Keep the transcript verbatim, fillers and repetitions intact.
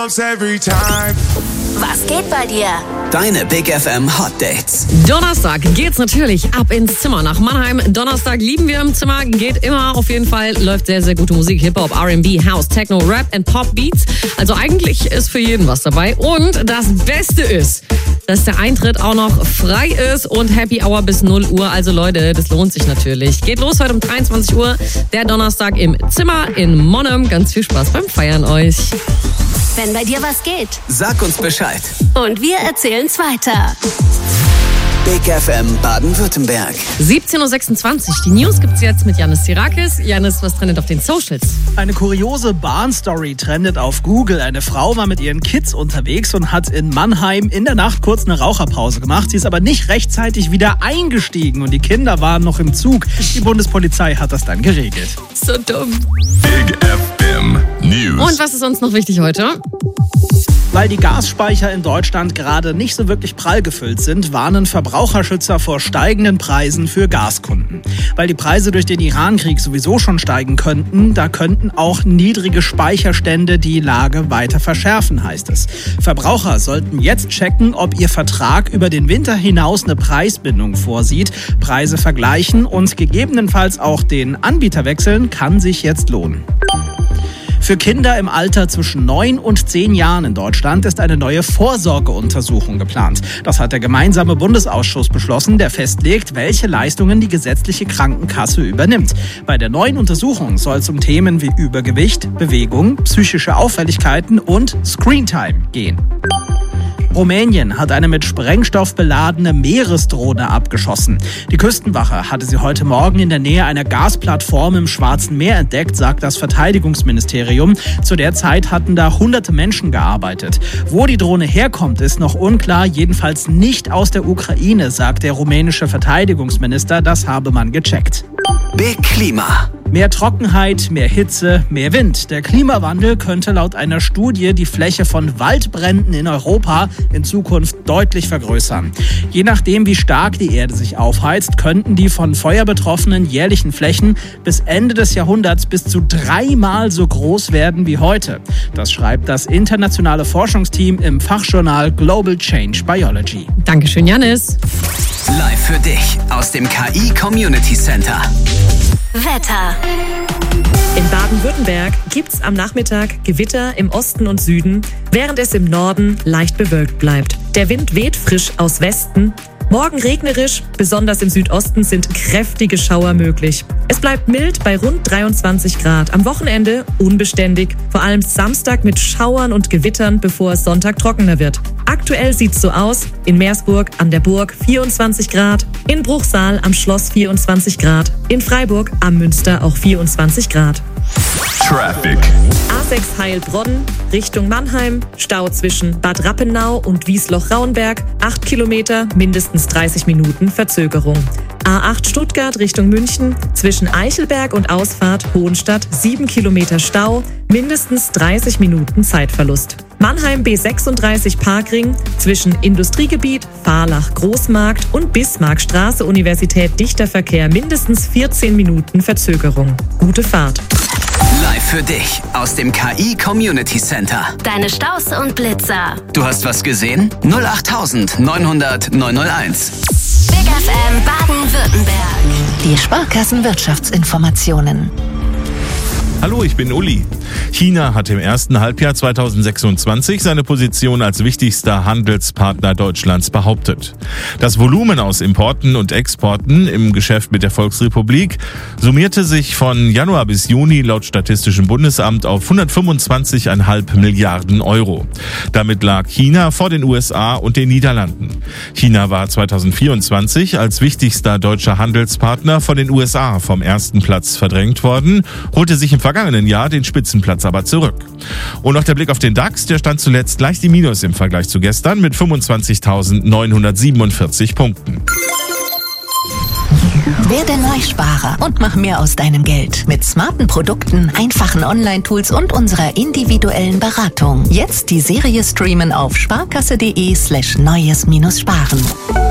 Was geht bei dir? Deine Big F M Hot Dates. Donnerstag geht's natürlich ab ins Zimmer nach Mannheim. Donnerstag lieben wir im Zimmer, geht immer auf jeden Fall, läuft sehr, sehr gute Musik. Hip-Hop, R and B, House, Techno, Rap und Pop-Beats. Also eigentlich ist für jeden was dabei. Und das Beste ist, dass der Eintritt auch noch frei ist und Happy Hour bis null Uhr. Also Leute, das lohnt sich natürlich. Geht los heute um dreiundzwanzig Uhr, der Donnerstag im Zimmer in Monheim. Ganz viel Spaß beim Feiern euch. Wenn bei dir was geht, Sag uns Bescheid. und wir erzählen's weiter. Big F M Baden-Württemberg. siebzehn Uhr sechsundzwanzig. Die News gibt's jetzt mit Yannis Sirakis. Yannis, was trendet auf den Socials? Eine kuriose Bahnstory trendet auf Google. Eine Frau war mit ihren Kids unterwegs und hat in Mannheim in der Nacht kurz eine Raucherpause gemacht. Sie ist aber nicht rechtzeitig wieder eingestiegen und die Kinder waren noch im Zug. Die Bundespolizei hat das dann geregelt. So dumm. Big F M News. Und was ist uns noch wichtig heute? Weil die Gasspeicher in Deutschland gerade nicht so wirklich prall gefüllt sind, warnen Verbraucherschützer vor steigenden Preisen für Gaskunden. Weil die Preise durch den Iran-Krieg sowieso schon steigen könnten, da könnten auch niedrige Speicherstände die Lage weiter verschärfen, heißt es. Verbraucher sollten jetzt checken, ob ihr Vertrag über den Winter hinaus eine Preisbindung vorsieht. Preise vergleichen und gegebenenfalls auch den Anbieter wechseln, kann sich jetzt lohnen. Für Kinder im Alter zwischen neun und zehn Jahren in Deutschland ist eine neue Vorsorgeuntersuchung geplant. Das hat der gemeinsame Bundesausschuss beschlossen, der festlegt, welche Leistungen die gesetzliche Krankenkasse übernimmt. Bei der neuen Untersuchung soll es um Themen wie Übergewicht, Bewegung, psychische Auffälligkeiten und Screentime gehen. Rumänien hat eine mit Sprengstoff beladene Meeresdrohne abgeschossen. Die Küstenwache hatte sie heute Morgen in der Nähe einer Gasplattform im Schwarzen Meer entdeckt, sagt das Verteidigungsministerium. Zu der Zeit hatten da hunderte Menschen gearbeitet. Wo die Drohne herkommt, ist noch unklar, jedenfalls nicht aus der Ukraine, sagt der rumänische Verteidigungsminister. Das habe man gecheckt. Big Klima. Mehr Trockenheit, mehr Hitze, mehr Wind. Der Klimawandel könnte laut einer Studie die Fläche von Waldbränden in Europa in Zukunft deutlich vergrößern. Je nachdem, wie stark die Erde sich aufheizt, könnten die von Feuer betroffenen jährlichen Flächen bis Ende des Jahrhunderts bis zu dreimal so groß werden wie heute. Das schreibt das internationale Forschungsteam im Fachjournal Global Change Biology. Dankeschön, Yannis. Live für dich aus dem K I Community Center. Wetter. In Baden-Württemberg gibt's am Nachmittag Gewitter im Osten und Süden, während es im Norden leicht bewölkt bleibt. Der Wind weht frisch aus Westen. Morgen regnerisch, besonders im Südosten sind kräftige Schauer möglich. Es bleibt mild bei rund dreiundzwanzig Grad. Am Wochenende unbeständig, vor allem Samstag mit Schauern und Gewittern, bevor es Sonntag trockener wird. Aktuell sieht's so aus: in Meersburg an der Burg vierundzwanzig Grad, in Bruchsal am Schloss vierundzwanzig Grad, in Freiburg am Münster auch vierundzwanzig Grad. Traffic. A sechs Heilbronn Richtung Mannheim, Stau zwischen Bad Rappenau und Wiesloch-Rauenberg, acht Kilometer, mindestens dreißig Minuten Verzögerung. A acht Stuttgart Richtung München, zwischen Eichelberg und Ausfahrt Hohenstadt, sieben Kilometer Stau, mindestens dreißig Minuten Zeitverlust. Mannheim B sechsunddreißig Parkring, zwischen Industriegebiet, Fahrlach Großmarkt und Bismarckstraße Universität dichter Verkehr, mindestens vierzehn Minuten Verzögerung. Gute Fahrt. Live für dich aus dem K I Community Center. Deine Staus und Blitzer. Du hast was gesehen? null acht neun null null neun null eins. Big F M Baden-Württemberg. Die Sparkassenwirtschaftsinformationen. Hallo, ich bin Uli. China hat im ersten Halbjahr zweitausendsechsundzwanzig seine Position als wichtigster Handelspartner Deutschlands behauptet. Das Volumen aus Importen und Exporten im Geschäft mit der Volksrepublik summierte sich von Januar bis Juni laut Statistischem Bundesamt auf hundertfünfundzwanzig Komma fünf Milliarden Euro. Damit lag China vor den U S A und den Niederlanden. China war zweitausendvierundzwanzig als wichtigster deutscher Handelspartner von den U S A vom ersten Platz verdrängt worden, holte sich im vergangenen Jahr den Spitzenplatz aber zurück. Und noch der Blick auf den DAX, der stand zuletzt leicht im Minus im Vergleich zu gestern mit fünfundzwanzigtausendneunhundertsiebenundvierzig Punkten. Werde Neusparer und mach mehr aus deinem Geld. Mit smarten Produkten, einfachen Online-Tools und unserer individuellen Beratung. Jetzt die Serie streamen auf sparkasse.de slash neues minus sparen.